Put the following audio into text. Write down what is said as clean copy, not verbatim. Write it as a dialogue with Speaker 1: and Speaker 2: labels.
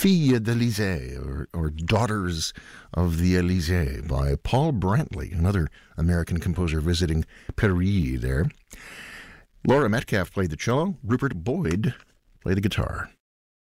Speaker 1: Filles d'Elysée, or Daughters of the Elysée, by Paul Brantley, another American composer visiting Paris there. Laura Metcalf played the cello. Rupert Boyd played the guitar.